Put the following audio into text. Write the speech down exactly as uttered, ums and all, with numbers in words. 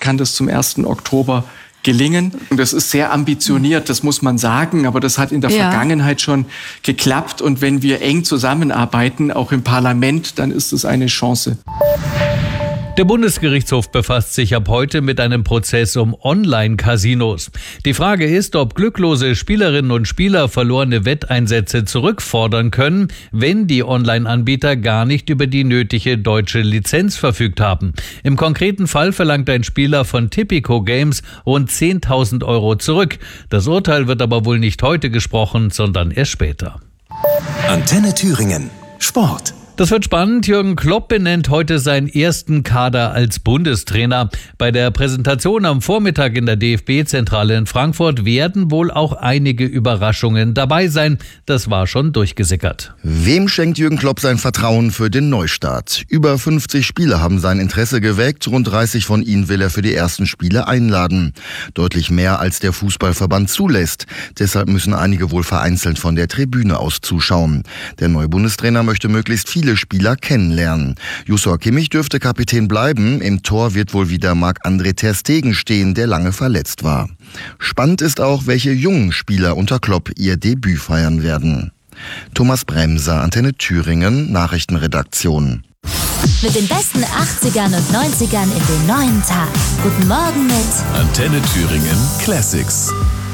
kann das zum ersten Oktober gelingen. Und das ist sehr ambitioniert, das muss man sagen, aber das hat in der ja. Vergangenheit schon geklappt. Und wenn wir eng zusammenarbeiten, auch im Parlament, dann ist es eine Chance. Der Bundesgerichtshof befasst sich ab heute mit einem Prozess um Online-Casinos. Die Frage ist, ob glücklose Spielerinnen und Spieler verlorene Wetteinsätze zurückfordern können, wenn die Online-Anbieter gar nicht über die nötige deutsche Lizenz verfügt haben. Im konkreten Fall verlangt ein Spieler von Tipico Games rund zehntausend Euro zurück. Das Urteil wird aber wohl nicht heute gesprochen, sondern erst später. Antenne Thüringen. Sport. Das wird spannend. Jürgen Klopp benennt heute seinen ersten Kader als Bundestrainer. Bei der Präsentation am Vormittag in der D F B-Zentrale in Frankfurt werden wohl auch einige Überraschungen dabei sein. Das war schon durchgesickert. Wem schenkt Jürgen Klopp sein Vertrauen für den Neustart? Über fünfzig Spieler haben sein Interesse geweckt. Rund dreißig von ihnen will er für die ersten Spiele einladen. Deutlich mehr als der Fußballverband zulässt. Deshalb müssen einige wohl vereinzelt von der Tribüne aus zuschauen. Der neue Bundestrainer möchte möglichst viele Spieler kennenlernen. Joshua Kimmich dürfte Kapitän bleiben. Im Tor wird wohl wieder Marc-André ter Stegen stehen, der lange verletzt war. Spannend ist auch, welche jungen Spieler unter Klopp ihr Debüt feiern werden. Thomas Bremser, Antenne Thüringen, Nachrichtenredaktion. Mit den besten achtzigern und neunzigern in den neuen Tag. Guten Morgen mit Antenne Thüringen Classics.